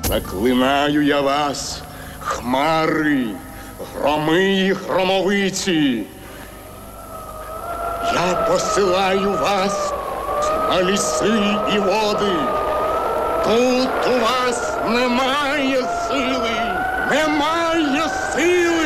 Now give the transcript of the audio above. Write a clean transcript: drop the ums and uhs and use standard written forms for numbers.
Заклинаю я вас, хмари, громи і громовиці. Я посилаю вас на ліси і води. Тут у вас немає сили, немає сили.